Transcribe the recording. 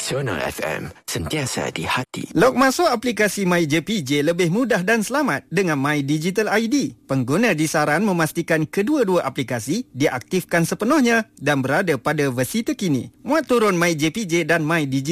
Nasional FM, sentiasa di hati. Log masuk aplikasi MyJPJ lebih mudah dan selamat dengan My Digital ID. Pengguna disaran memastikan kedua-dua aplikasi diaktifkan sepenuhnya dan berada pada versi terkini. Muat turun MyJPJ dan My Digital